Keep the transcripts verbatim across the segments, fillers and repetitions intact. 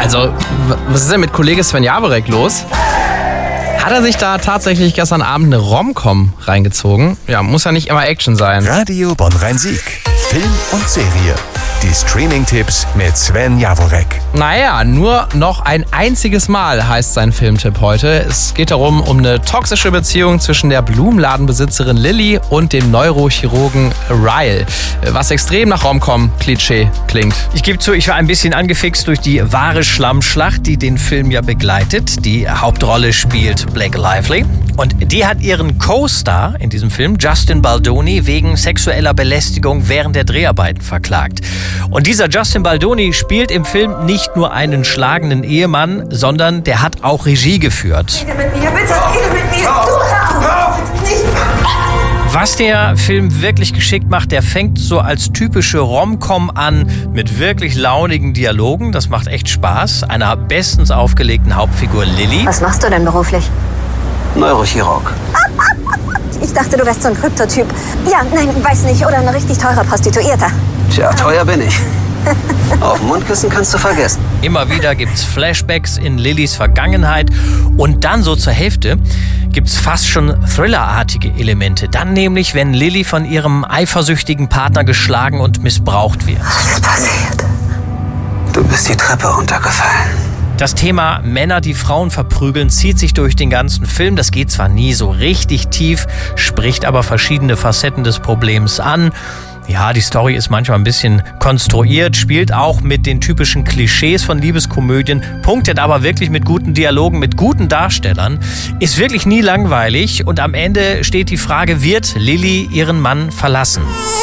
Also, was ist denn mit Kollege Sven Jaworek los? Hat er sich da tatsächlich gestern Abend eine Rom-Com reingezogen? Ja, muss ja nicht immer Action sein. Radio Bonn-Rhein-Sieg. Film und Serie. Die Streaming-Tipps mit Sven Jaworek. Naja, nur noch ein einziges Mal heißt sein Filmtipp heute. Es geht darum, um eine toxische Beziehung zwischen der Blumenladenbesitzerin Lilly und dem Neurochirurgen Ryle. Was extrem nach Rom-Com-Klischee klingt. Ich gebe zu, ich war ein bisschen angefixt durch die wahre Schlammschlacht, die den Film ja begleitet. Die Hauptrolle spielt Blake Lively. Und die hat ihren Co-Star in diesem Film, Justin Baldoni, wegen sexueller Belästigung während der Dreharbeiten verklagt. Und dieser Justin Baldoni spielt im Film nicht nur einen schlagenden Ehemann, sondern der hat auch Regie geführt. Rede mit mir, bitte, rede mit mir. Du hör auf, nicht. Was der Film wirklich geschickt macht, der fängt so als typische Rom-Com an mit wirklich launigen Dialogen. Das macht echt Spaß. Einer bestens aufgelegten Hauptfigur Lilly. Was machst du denn beruflich? Neurochirurg. Ich dachte, du wärst so ein Kryptotyp. Ja, nein, weiß nicht. Oder ein richtig teurer Prostituierter. Tja, teuer bin ich. Auf dem Mundkissen kannst du vergessen. Immer wieder gibt's Flashbacks in Lillys Vergangenheit und dann so zur Hälfte gibt's fast schon thrillerartige Elemente. Dann nämlich, wenn Lilly von ihrem eifersüchtigen Partner geschlagen und missbraucht wird. Was ist passiert? Du bist die Treppe runtergefallen. Das Thema Männer, die Frauen verprügeln, zieht sich durch den ganzen Film. Das geht zwar nie so richtig tief, spricht aber verschiedene Facetten des Problems an. Ja, die Story ist manchmal ein bisschen konstruiert, spielt auch mit den typischen Klischees von Liebeskomödien, punktet aber wirklich mit guten Dialogen, mit guten Darstellern, ist wirklich nie langweilig und am Ende steht die Frage, wird Lilly ihren Mann verlassen?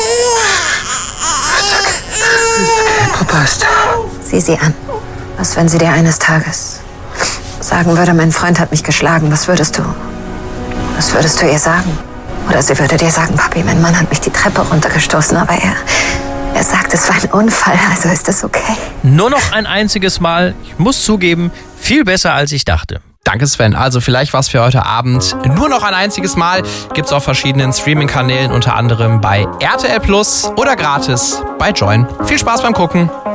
Papa ist da. Sieh sie an. Was, wenn sie dir eines Tages sagen würde, mein Freund hat mich geschlagen, was würdest du? Was würdest du ihr sagen? Oder sie würde dir sagen, Papi, mein Mann hat mich die Treppe runtergestoßen, aber er, er sagt, es war ein Unfall, also ist das okay. Nur noch ein einziges Mal, ich muss zugeben, viel besser als ich dachte. Danke Sven. Also vielleicht was für heute Abend. Nur noch ein einziges Mal gibt's auf verschiedenen Streaming-Kanälen, unter anderem bei R T L Plus oder gratis bei Join. Viel Spaß beim Gucken.